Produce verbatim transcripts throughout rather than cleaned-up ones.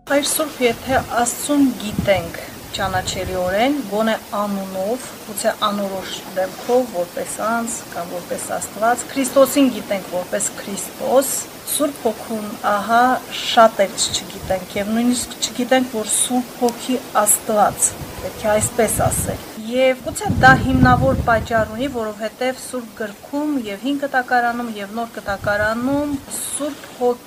Այր Սուրբ, եթե Աստծուն գիտենք ճանաչելիորեն, գոնե անունով, գուցե անորոշ դեպքով, որպես անձ կամ որպես Աստված, Քրիստոսին գիտենք որպես Քրիստոս, Սուրբ Հոգուն, ահա շատերս չգիտենք եւ նույնիսկ չգիտենք, որ Սուրբ Հոգի Աստված, պետք է այսպես ասել։ Եվ գուցե դա հիմնավոր պատճառ ունի, որովհետեւ Սուրբ Գրքում եւ հին կտակարանում եւ նոր կտակարանում Սուրբ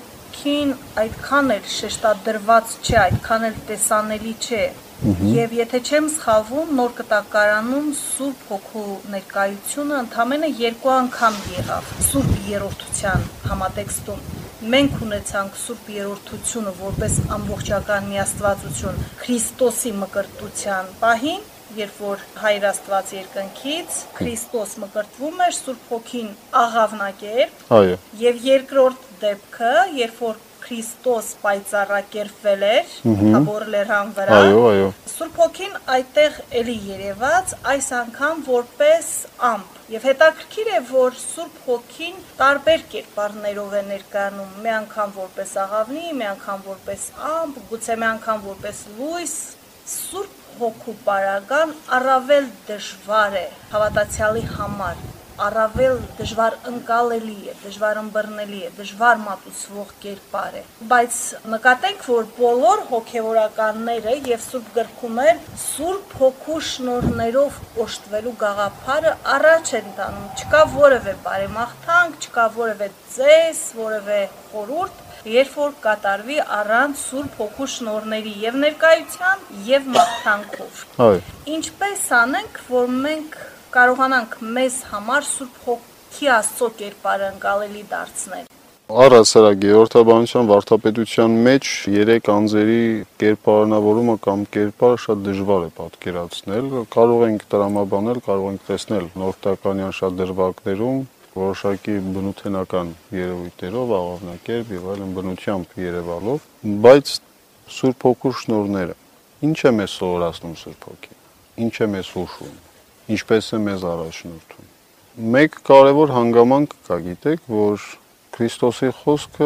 Հոգին այդքան էլ շեշտադրված չէ, այդքան էլ տեսանելի չէ։ Եվ եթե չեմ սխալվում, նոր կտակարանում Սուրբ Հոգու ներկայությունը ընդամենը երկու անգամ եղավ Սուրբ Երրորդության համատեքստում։ Մենք ունեցանք Սուրբ Երրորդությունը որպես ամբողջական միաստվածություն Քրիստոսի մկրտության պահին, երբ որ Հայր Աստված երկնքից Քրիստոս մկրտվում էր, Սուրբ Հոգին աղավնակերպ, այո, եւ երկրորդ դեպքը, երբ որ Քրիստոս պայծառակերպվել էր Թաբոր լեռան վրա, այո, այո, Սուրբ Հոգին այդտեղ էլի երևաց, այս անգամ որպես ամպ։ Եվ հետաքրքիր է, որ Սուրբ Հոգին տարբեր կերպարներով է ներկայանում, մի անգամ որպես աղավնի, մի անգամ որպես ամպ, գուցե մի անգամ որպես լույս։ Սուրբ Հոգու պարագան առավել դժվար է հավատացյալի համար, առավել դժվար ընկալելի է, դժվար ըմբռնելի է, դժվար մատուցվող կերպար է։ Բայց նկատենք, որ բոլոր հոգևորականները եւ Սուրբ Գրքում էլ Սուրբ Հոգու շնորհներով օժտվելու գաղափարը առաջ են տանում։ Չկա որևէ բարեմաղթանք, չկա որևէ ծես, որևէ խորհուրդ, երբ որ կատարվի առանց Սուրբ Հոգու շնորհների եւ ներկայության եւ մաղթանքով։ Այո։ Ինչպես անենք, որ մենք կարողանանք մեզ համար Սուրբ Հոգի Աստծո կերպարը ընկալելի դարձնել։ Առասարակ Գեորգիաբանության վարդապետության մեջ երեք անձերի կերպարանավորումը կամ կերպարը շատ դժվար է պատկերացնել։ Կարող ենք տրամաբանել, կարող ենք տեսնել նորտականյան շատ դրվագներում որոշակի բնութենական երևույթներով, աղավնակերպ եւ այլն բնությամբ երևալով, բայց Սուրբ Հոգու շնորհները ինչ է մեզ սովորացնում Սուրբ Հոգին, ինչ է մեզ հուշում, ինչպես է մեզ առաջնորդում։ Մեկ կարևոր հանգամանք կա, գիտեք, որ Քրիստոսի խոսքը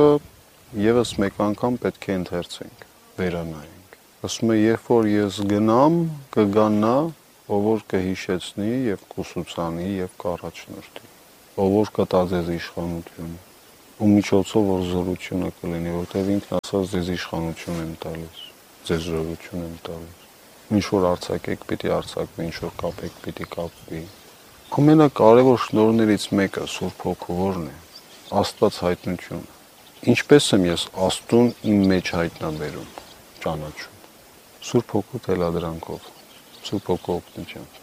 եւս մեկ անգամ պետք է ընթերցենք, վերանայենք։ Ասում է, երբ որ ես գնամ, կգա նա, ով որ կհիշեցնի եւ կուսուցանի եւ կառաջնորդի, ով որ կտա ձեզ իշխանություն, ու միջոցով որ զորությունը կլինի, որտեղ ինքն ասած ձեզ իշխանություն եմ տալիս, ձեզ զորություն եմ տալիս։ Ինչ որ արձակեք, պիտի արձակվի, ինչ որ կապեք, պիտի կապվի։ Ամենակարևոր շնորհներից մեկը Սուրբ Հոգու որն է, Աստված հայտնությունը։ Ինչպես եմ ես Աստծուն իմ մեջ հայտնաբերում, ճանաչում։ Սուրբ Հոգու թելադրանքով, Սուրբ Հոգու օգնությամբ,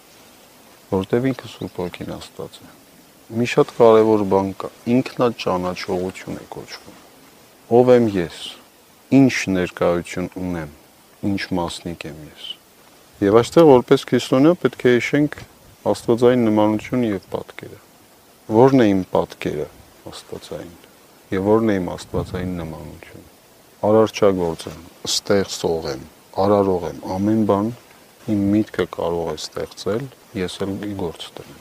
որտեղ ինքը Սուրբ Հոգին Աստված է։ Մի շատ կարևոր բան կա, ինքնաճանաչողություն է կոչվում։ Ով եմ ես, ինչ ներկայություն ունեմ, ինչ մասնիկ եմ ես։ Եվ այստեղ որպես քրիստոնյա պետք է հիշենք աստվածային նմանությունը եւ պատկերը։ Որն է իմ պատկերը աստվածային եւ որն է իմ աստվածային նմանությունը։ Արարչագործ եմ, ստեղծող եմ, արարող եմ, ամեն բան իմ միտքը կարող է ստեղծել, ես էլ գործ դնեմ։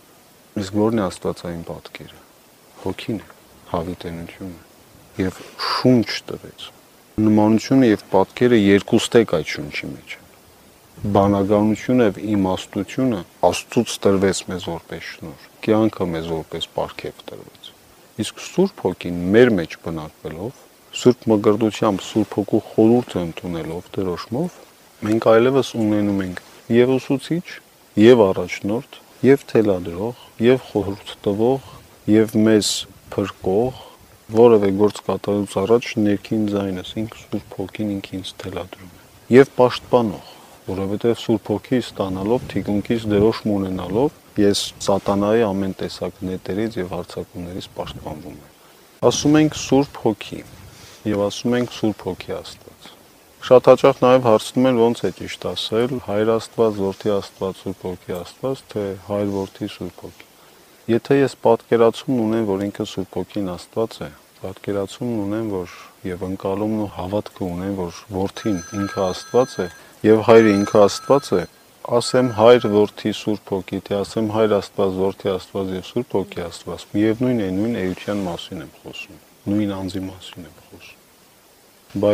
Իսկ որն է աստվածային պատկերը։ Հոգին է, հավիտենությունը եւ շունչ տվեց։ Նմանությունը եւ պատկերը երկուստեք այդ շունչի մեջ են։ Բանականությունը եւ իմաստությունը Աստծուց տրվեց մեզ որպես շնորհ, կյանքը մեզ որպես պարգև տրվեց։ Իսկ Սուրբ Հոգին մեր մեջ բնակվելով, Սուրբ մկրտությամբ, Սուրբ Հոգու խորհուրդը ընդունելով, դրոշմով, մենք այլևս ունենում ենք եւ ուսուցիչ, եւ առաջնորդ, եւ թելադրող, եւ խորհուրդ տվող, եւ մեզ փրկող, որևէ գործ կատարելուց առաջ ներքին ձայնս ինք Սուրբ Հոգին ինքինց թելադրում է, եւ պաշտպանող, որովհետեւ Սուրբ Հոգի ստանալով, թիկունքից դրոշմ ունենալով, ես սատանայի ամեն տեսակ նետերից եւ հարձակումներից պաշտպանվում եմ։ Ասում ենք Սուրբ Հոգի եւ ասում ենք Սուրբ Հոգի Աստված։ Շատ հաճախ նաեւ հարցնում են ոնց է ճիշտ ասել Հայր Աստված, Որդի Աստված, Սուրբ Հոգի Աստված, թե Հայր, Որդի, Սուրբ Հոգի։ Եթե ես պատկերացում ունեմ, որ ինքը Սուրբ Հոգին Աստված է, պատկերացում ունեմ, որ եւ ընկալումն ու հավատքը ունեմ, որ Որդին ինքը Աստված է եւ Հայրը ինքը Աստված է, ասեմ Հայր, Որդի, Սուրբ Հոգի, թե ասեմ Հայր Աստված, Որդի Աստված եւ Սուրբ Հոգի Աստված, միևնույն է, նույն էության մասին եմ խոսում, նույն անձի մասին եմ խոսում։ Բայց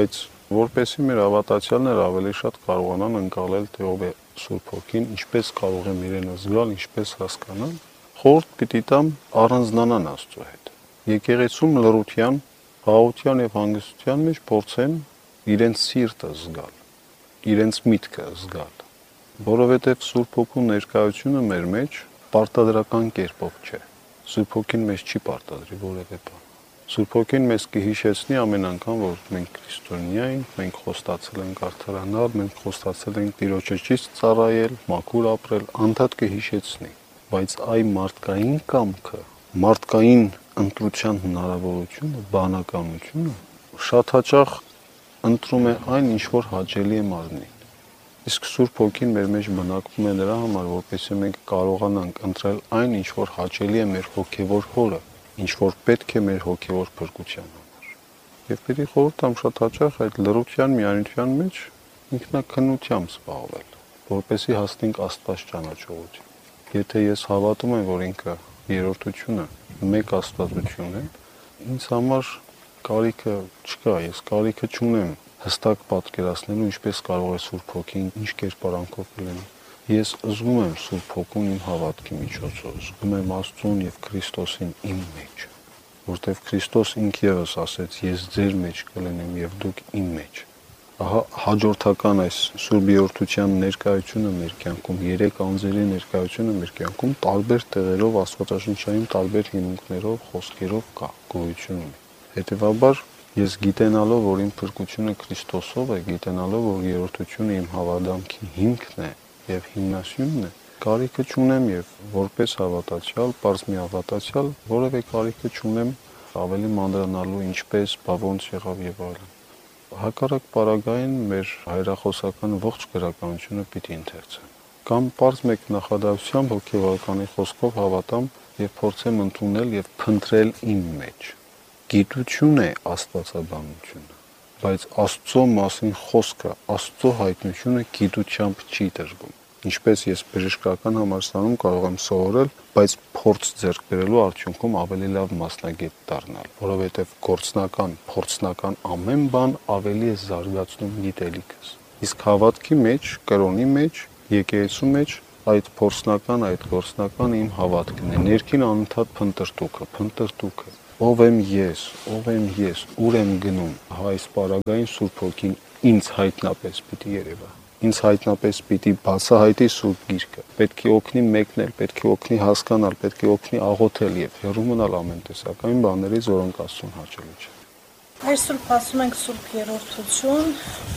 Որպեսզի մեր հավատացյալները ավելի շատ կարողանան ընկալել թե ով է Սուրբ Հոգին, ինչպես կարող եմ իրեն զգալ, ինչպես հասկանալ, խորհուրդ պիտի տամ առանձնանան Աստծո հետ։ Եկեղեցում լռության, խաղաղության եւ հանգստության մեջ փորձեն իրենց սիրտը զգալ, իրենց միտքը զգալ, որովհետեւ Սուրբ Հոգու ներկայությունը մեր մեջ պարտադրական կերպով չէ։ Սուրբ Հոգին մեզ չի պարտադրի որևէ բան։ Սուրբ Հոգին մեզ կհիշեցնի ամեն անգամ, որ մենք քրիստոնյա ենք, մենք խոստացել ենք արդարանալ, մենք խոստացել ենք Տիրոջը ճիշտ ծառայել, մաքուր ապրել, անդադ կհիշեցնի, բայց այ մարդկային կամքը, մարդկային ընտրության հնարավորությունը, բանականությունը շատ հաճախ ընտրում է այն, ինչ որ հաճելի է մարմնին։ Իսկ Սուրբ Հոգին մեր մեջ բնակվում է նրա համար, որպեսզի մենք կարողանանք ընտրել այն, ինչ որ հաճելի է մեր հոգևոր հորը, ինչ որ պետք է մեր հոգևոր փրկության համար։ Եվ պիտի խորհուրդ տամ շատ հաճախ այդ լռության միայնության մեջ ինքնակնությամբ զբաղվել, որպեսզի հասնենք Աստված ճանաչողություն։ Եթե ես հավատում եմ, որ ինքը երրորդությունը մեկ աստվածություն է, ինձ համար կարիքը չկա, ես կարիքը չունեմ հստակ պատկերացնելու ինչպես կարող է Սուրբ Հոգին, ինչ կերպարանքով լինի։ Ես զգում եմ Սուրբ Հոգուն իմ հավատքի միջոցով, զգում եմ Աստծուն եւ Քրիստոսին իմ մեջ, որտեղ Քրիստոս ինքը ևս ասեց. ես ձեր մեջ կլինեմ եւ դուք իմ մեջ։ Ահա հաջորդական այս Սուրբ Երրորդության ներկայությունը մեր կյանքում, երեք անձերի ներկայությունը մեր կյանքում տարբեր տեղերով, աստվածաշնչային տարբեր հիմունքներով, խոսքերով կա, գոյություն ունի։ Հետևաբար ես գիտենալով, որ իմ փրկությունը Քրիստոսով է, գիտենալով, որ երրորդությունը իմ հավատամքի հիմքն է եւ հիմնասյունն է, կարիքը չունեմ եւ որպես հավատացյալ, պարզ մի հավատացյալ, որևէ կարիքը չունեմ ավելի մանրանալու ինչպես, բա ոնց եղավ եւ այլն։ Հակառակ պարագային մեր հայրախոսական ողջ գրականությունը պիտի ընթերցեմ։ Կամ պարզ մեկ նախադասությամբ հոգեվարականի խոսքով հավատամ եւ փորձեմ ընդունել եւ փնտրել իմ մեջ։ Գիտություն է աստվածաբանությունը, բայց Աստծո մասին խոսքը, Աստծո հայտնությունը գիտությամբ չի տրվում։ Ինչպես ես բժշկական համալսարանում կարող եմ սովորել, բայց փորձ ձեռք բերելու արդյունքում ավելի լավ մասնագետ դառնալ, որովհետև գործնական, փորձնական ամեն բան ավելի է զարգացնում գիտելիքս։ Իսկ հավատքի մեջ, կրոնի մեջ, եկեղեցու մեջ այդ փորձնական, այդ գործնական իմ հավատքն է, ներքին անընդհատ փնտրտուքը, փնտրտուքը։ Ով եմ ես, ով եմ ես, ուր եմ գնում, հա այս պարագային Սուրբ Հոգին ինձ հայտնապես պիտի երևա, ինձ հայտնապես պիտի բացահայտի Սուրբ Գիրքը, պետք է օգնի մեկնել, պետք է օգնի հասկանալ, պետք է օգնի աղոթել եւ հեռու մնալ ամեն տեսակային բաներից, որոնք Աստծուն հաճելի չէ։ Այսօր ասում ենք Սուրբ Երրորդություն,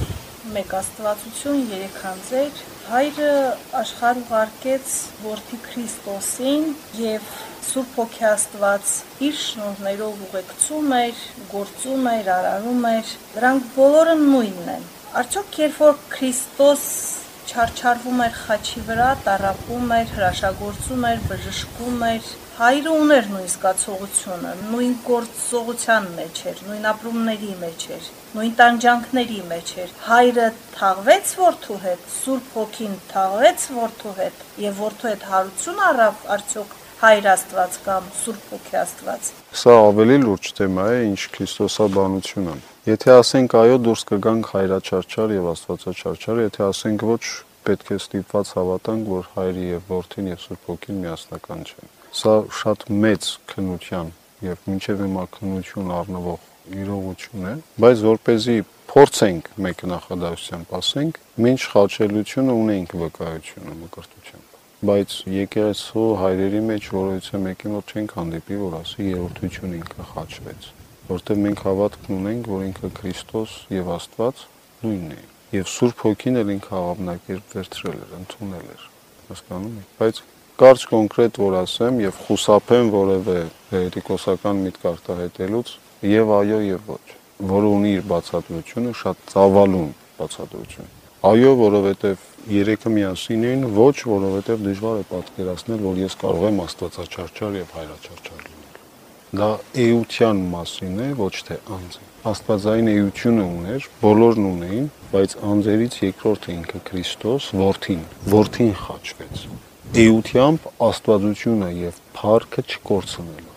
մեկ աստվածություն, երեք անձեր։ Հայրը աշխարհ ուղարկեց որդի Քրիստոսին եւ Սուրբ Հոգի Աստված իր շնորհներով ուղեկցում էր, գործում էր, արարում էր։ Դրանք բոլորը նույնն են։ Արդյոք երբ որ Քրիստոս չարչարվում էր խաչի վրա, տառապում էր, հրաշագործում էր, բժշկում էր, հայրը ուներ նույն զգացողությունը, նույն գործողության մեջ էր, նույն ապրումների մեջ էր, նույն տանջանքների մեջ էր։ Հայրը թաղվեց որդու հետ, Սուրբ Հոգին թաղվեց որդու հետ եւ որդու հետ հարություն առավ արդյոք Հայր Աստված կամ Սուրբ Հոգի Աստված։ Սա ավելի լուրջ թեմա է, ինչ քրիստոսաբանությունը։ Եթե ասենք այո, դուրս կգանք հայրաչարչար եւ աստվածաչարչար, եթե ասենք ոչ, պետք է ստիպված հավատանք, որ Հայրը եւ Որդին եւ Սուրբ Հոգին միասնական չեն։ Սա շատ մեծ քննության եւ մինչեւ հիմա քննություն առնվող իրողություն է, բայց որպեսզի փորձենք մեկ նախադասությամբ ասենք, մինչ խաչելությունը ունենք վկայությունը մկրտությամբ։ Բայց եկեղեցու հայրերի մեջ որևիցե մեկի մոտ չենք հանդիպի, որ ասի երրորդություն ինքը խաչվեց, որտեղ մենք հավատք ունենք, որ ինքը Քրիստոս եւ Աստված նույնն է, եւ Սուրբ Հոգին էլ ինքը հավակնակերպ վերցրել էր, ընդունել էր, հասկանում եք, բայց կարճ կոնկրետ որ ասեմ եւ խուսափեմ որևէ հերետիկոսական միտք արտահայտելուց, եւ այո եւ ոչ, որը ունի իր բացատրությունը, շատ ծավալուն բացատրություն։ Այո, որովհետեւ երեքը միասին են, ոչ, որովհետեւ դժվար է պատկերացնել, որ ես կարող եմ աստվածաչարչար եւ հայրաչարչար լինել։ Դա էության մասին է, ոչ թե անձի։ Աստվածային էությունը ուներ, բոլորն ունեին, բայց անձերից երկրորդը ինքը Քրիստոս, Որդին, Որդին խաչվեց։ Էությամբ աստվածությունը եւ փառքը չկորցնել։